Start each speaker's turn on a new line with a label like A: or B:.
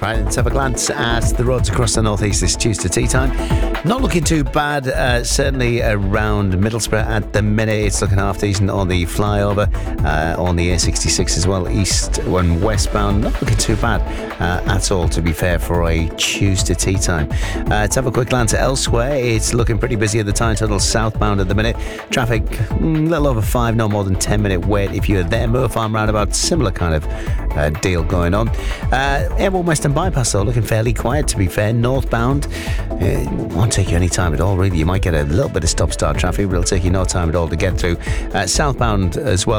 A: Right, let's have a glance at the roads across the northeast this Tuesday tea time. Not looking too bad, certainly around Middlesbrough at the minute. It's looking half decent on the flyover, on the A66 as well, east and westbound. Not looking too bad at all, to be fair, for a Tuesday tea time. Let's have a quick glance elsewhere. It's looking pretty busy at the Tyne Tunnel southbound at the minute. Traffic, a little over 5, no more than 10-minute wait if you're there. Moor Farm roundabout, similar kind of deal going on. M1 Western Bypass, though, looking fairly quiet, to be fair. Northbound, won't take you any time at all, really. You might get a little bit of stop-start traffic, but it'll take you no time at all to get through. Southbound as well.